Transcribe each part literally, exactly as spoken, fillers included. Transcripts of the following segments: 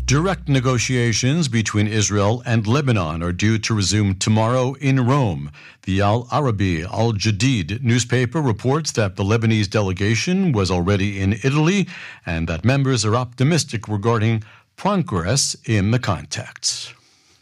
Direct negotiations between Israel and Lebanon are due to resume tomorrow in Rome. The Al Arabi Al Jadid newspaper reports that the Lebanese delegation was already in Italy and that members are optimistic regarding progress in the contacts.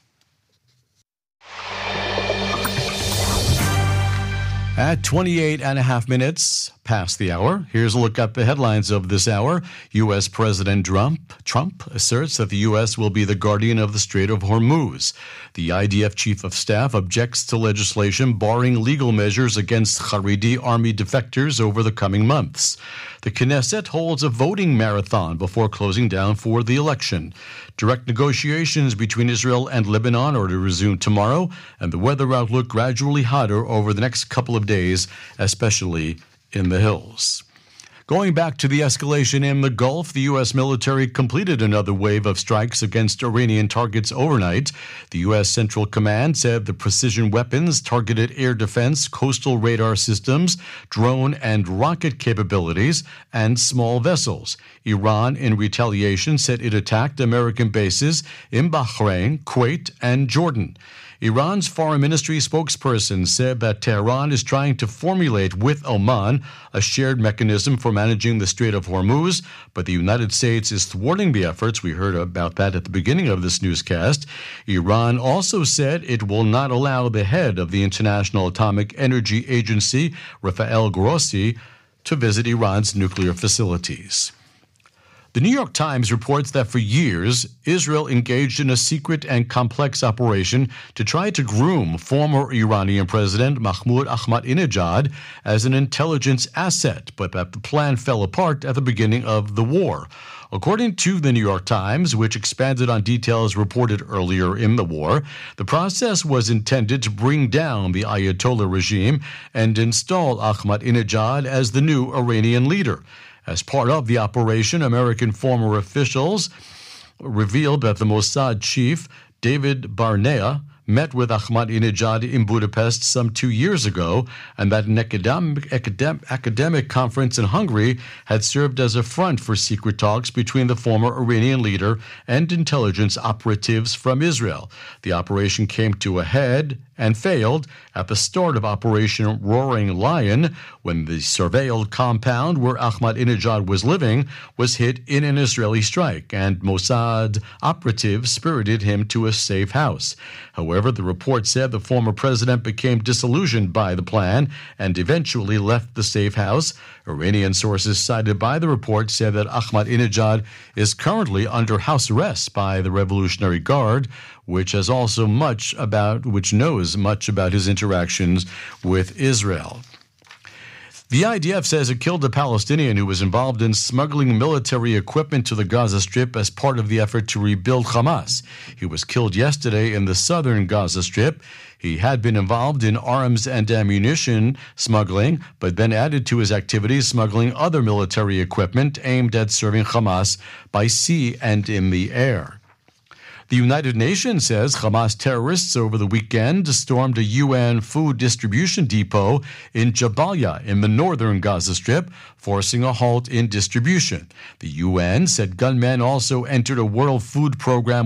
At twenty-eight and a half minutes past the hour, here's a look at the headlines of this hour. U S. President Trump, Trump asserts that the U S will be the guardian of the Strait of Hormuz. The I D F chief of staff objects to legislation barring legal measures against Haredi army defectors over the coming months. The Knesset holds a voting marathon before closing down for the election. Direct negotiations between Israel and Lebanon are to resume tomorrow, and the weather outlook gradually hotter over the next couple of days, especially in the hills. Going back to the escalation in the Gulf, the U S military completed another wave of strikes against Iranian targets overnight. The U S Central Command said the precision weapons targeted air defense, coastal radar systems, drone and rocket capabilities, and small vessels. Iran, in retaliation, said it attacked American bases in Bahrain, Kuwait, and Jordan. Iran's foreign ministry spokesperson said that Tehran is trying to formulate with Oman a shared mechanism for managing the Strait of Hormuz, but the United States is thwarting the efforts. We heard about that at the beginning of this newscast. Iran also said it will not allow the head of the International Atomic Energy Agency, Rafael Grossi, to visit Iran's nuclear facilities. The New York Times reports that for years, Israel engaged in a secret and complex operation to try to groom former Iranian President Mahmoud Ahmadinejad as an intelligence asset, but that the plan fell apart at the beginning of the war. According to the New York Times, which expanded on details reported earlier in the war, the process was intended to bring down the Ayatollah regime and install Ahmadinejad as the new Iranian leader. As part of the operation, American former officials revealed that the Mossad chief, David Barnea, met with Ahmadinejad in Budapest some two years ago, and that an academic, academic, academic conference in Hungary had served as a front for secret talks between the former Iranian leader and intelligence operatives from Israel. The operation came to a head and failed at the start of Operation Roaring Lion, when the surveilled compound where Ahmadinejad was living was hit in an Israeli strike, and Mossad operatives spirited him to a safe house. However, the report said the former president became disillusioned by the plan and eventually left the safe house. Iranian sources cited by the report said that Ahmadinejad is currently under house arrest by the Revolutionary Guard, which has also much about which knows much about his interactions with Israel. The I D F says it killed a Palestinian who was involved in smuggling military equipment to the Gaza Strip as part of the effort to rebuild Hamas. He was killed yesterday in the southern Gaza Strip. He had been involved in arms and ammunition smuggling, but then added to his activities smuggling other military equipment aimed at serving Hamas by sea and in the air. The United Nations says Hamas terrorists over the weekend stormed a U N food distribution depot in Jabalia in the northern Gaza Strip, forcing a halt in distribution. The U N said gunmen also entered a World Food Program